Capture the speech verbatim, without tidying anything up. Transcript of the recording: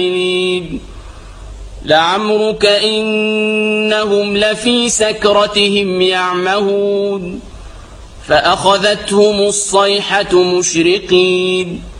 لعمرك إنهم لفي سكرتهم يعمهون فأخذتهم الصيحة مشرقين